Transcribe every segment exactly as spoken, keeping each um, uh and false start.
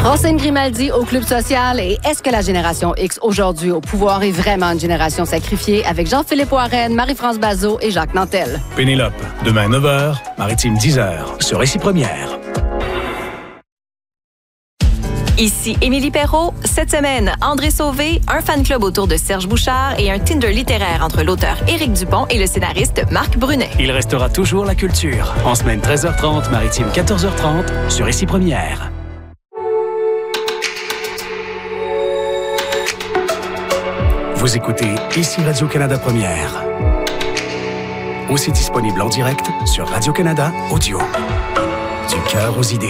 Francine Grimaldi au Club social et est-ce que la génération X aujourd'hui au pouvoir est vraiment une génération sacrifiée avec Jean-Philippe Warren, Marie-France Bazot et Jacques Nantel. Pénélope, demain neuf heures, Maritime dix heures, sur Récit Première. Ici Émilie Perrault. Cette semaine, André Sauvé, un fan club autour de Serge Bouchard et un Tinder littéraire entre l'auteur Éric Dupont et le scénariste Marc Brunet. Il restera toujours la culture. En semaine treize heures trente, Maritime quatorze heures trente, sur Récit Première. Vous écoutez Ici Radio-Canada Première. Aussi disponible en direct sur Radio-Canada Audio. Du cœur aux idées.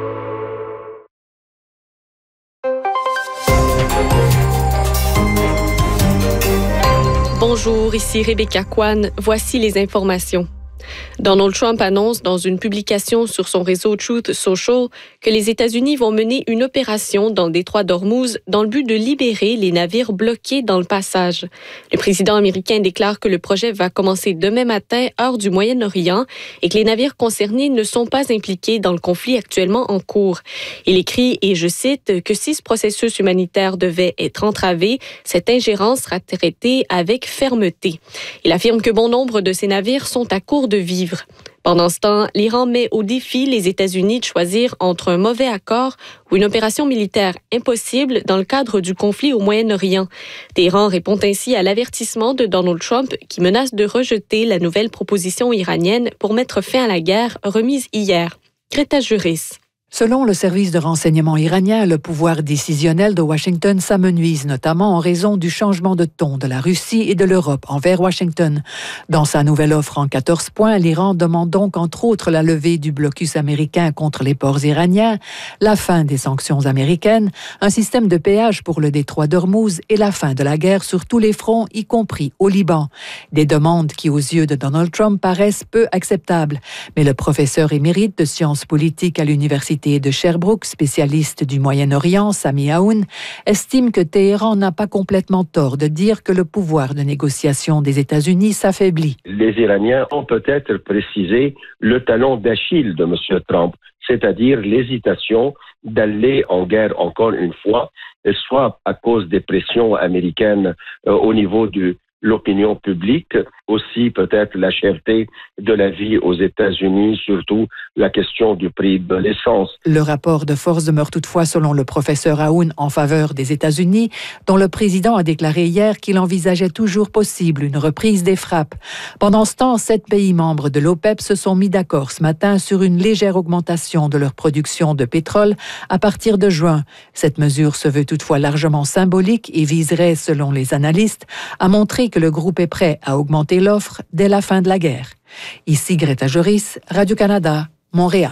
Bonjour, ici Rebecca Kwan. Voici les informations. Donald Trump annonce dans une publication sur son réseau Truth Social que les États-Unis vont mener une opération dans le détroit d'Ormuz dans le but de libérer les navires bloqués dans le passage. Le président américain déclare que le projet va commencer demain matin, heure du Moyen-Orient, et que les navires concernés ne sont pas impliqués dans le conflit actuellement en cours. Il écrit, et je cite, que si ce processus humanitaire devait être entravé, cette ingérence sera traitée avec fermeté. Il affirme que bon nombre de ces navires sont à court de vivres. Pendant ce temps, l'Iran met au défi les États-Unis de choisir entre un mauvais accord ou une opération militaire impossible dans le cadre du conflit au Moyen-Orient. Téhéran répond ainsi à l'avertissement de Donald Trump qui menace de rejeter la nouvelle proposition iranienne pour mettre fin à la guerre remise hier. Greta Juris. Selon le service de renseignement iranien, le pouvoir décisionnel de Washington s'amenuise notamment en raison du changement de ton de la Russie et de l'Europe envers Washington. Dans sa nouvelle offre en quatorze points, l'Iran demande donc entre autres la levée du blocus américain contre les ports iraniens, la fin des sanctions américaines, un système de péage pour le détroit d'Ormuz et la fin de la guerre sur tous les fronts, y compris au Liban. Des demandes qui, aux yeux de Donald Trump, paraissent peu acceptables. Mais le professeur émérite de sciences politiques à l'université de Sherbrooke, spécialiste du Moyen-Orient, Sami Aoun, estime que Téhéran n'a pas complètement tort de dire que le pouvoir de négociation des États-Unis s'affaiblit. Les Iraniens ont peut-être précisé le talon d'Achille de M. Trump, c'est-à-dire l'hésitation d'aller en guerre encore une fois, soit à cause des pressions américaines euh, au niveau de l'opinion publique, aussi peut-être la cherté de la vie aux États-Unis, surtout la question du prix de l'essence. Le rapport de force demeure toutefois, selon le professeur Aoun, en faveur des États-Unis, dont le président a déclaré hier qu'il envisageait toujours possible une reprise des frappes. Pendant ce temps, sept pays membres de l'OPEP se sont mis d'accord ce matin sur une légère augmentation de leur production de pétrole à partir de juin. Cette mesure se veut toutefois largement symbolique et viserait, selon les analystes, à montrer que le groupe est prêt à augmenter l'offre dès la fin de la guerre. Ici Greta Joris, Radio-Canada, Montréal.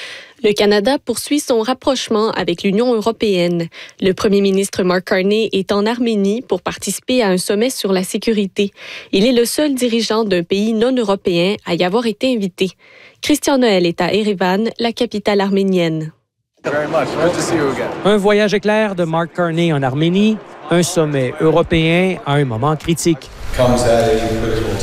Le Canada poursuit son rapprochement avec l'Union européenne. Le premier ministre Mark Carney est en Arménie pour participer à un sommet sur la sécurité. Il est le seul dirigeant d'un pays non européen à y avoir été invité. Christian Noël est à Erevan, la capitale arménienne. Un voyage éclair de Mark Carney en Arménie, un sommet européen à un moment critique.